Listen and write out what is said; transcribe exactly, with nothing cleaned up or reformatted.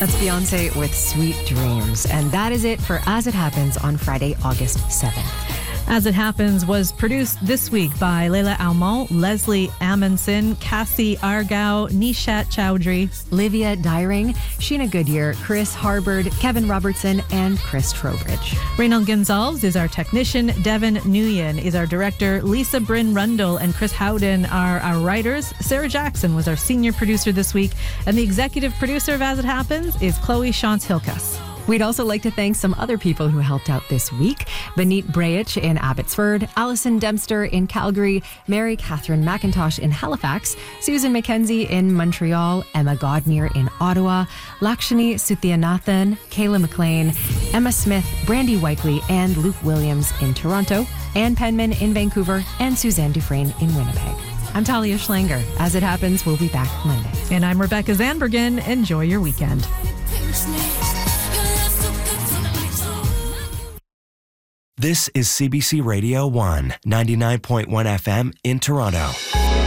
That's Beyonce with Sweet Dreams. And that is it for As It Happens on Friday, August seventh. As It Happens was produced this week by Leila Almond, Leslie Amundsen, Cassie Argao, Nishat Chowdhury, Livia Dyring, Sheena Goodyear, Chris Harbord, Kevin Robertson, and Chris Trowbridge. Reynald Gonzalez is our technician. Devin Nguyen is our director. Lisa Bryn Rundle and Chris Howden are our writers. Sarah Jackson was our senior producer this week. And the executive producer of As It Happens is Chloe Shantz-Hilkas. We'd also like to thank some other people who helped out this week. Benit Breyich in Abbotsford, Alison Dempster in Calgary, Mary Catherine McIntosh in Halifax, Susan McKenzie in Montreal, Emma Godmere in Ottawa, Lakshmi Suthianathan, Kayla McLean, Emma Smith, Brandy Whiteley, and Luke Williams in Toronto, Ann Penman in Vancouver, and Suzanne Dufresne in Winnipeg. I'm Talia Schlanger. As It Happens, we'll be back Monday. And I'm Rebecca Zanbergen. Enjoy your weekend. This is C B C Radio one, ninety-nine point one F M in Toronto.